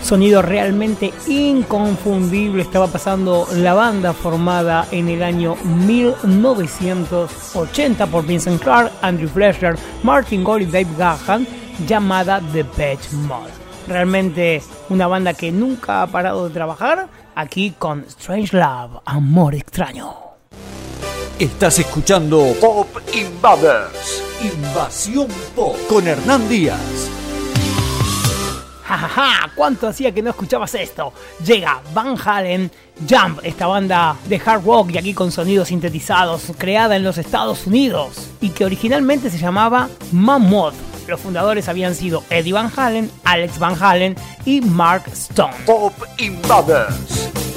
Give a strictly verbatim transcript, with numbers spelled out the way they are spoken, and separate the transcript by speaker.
Speaker 1: Sonido realmente inconfundible estaba pasando la banda formada en el año mil novecientos ochenta por Vincent Clarke, Andrew Fletcher, Martin Gore y Dave Gahan, llamada Depeche Mode. Realmente una banda que nunca ha parado de trabajar, aquí con Strange Love, Amor Extraño.
Speaker 2: Estás escuchando Pop Invaders, Invasión Pop, con Hernán Díaz.
Speaker 1: Jajaja, ¿cuánto hacía que no escuchabas esto? Llega Van Halen, Jump, esta banda de hard rock y aquí con sonidos sintetizados, creada en los Estados Unidos y que originalmente se llamaba Mammoth. Los fundadores habían sido Eddie Van Halen, Alex Van Halen y Mark Stone.
Speaker 2: Pop Invaders.